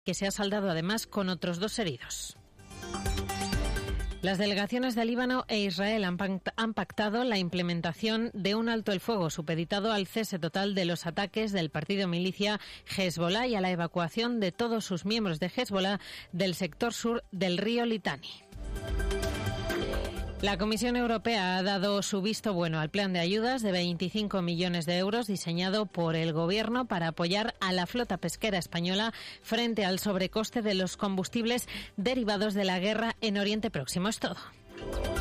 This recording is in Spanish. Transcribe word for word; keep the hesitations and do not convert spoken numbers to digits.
que se ha saldado además con otros dos heridos. Las delegaciones de Líbano e Israel han pactado la implementación de un alto el fuego supeditado al cese total de los ataques del partido milicia Hezbollah y a la evacuación de todos sus miembros de Hezbollah del sector sur del río Litani. La Comisión Europea ha dado su visto bueno al plan de ayudas de veinticinco millones de euros diseñado por el Gobierno para apoyar a la flota pesquera española frente al sobrecoste de los combustibles derivados de la guerra en Oriente Próximo. Es todo.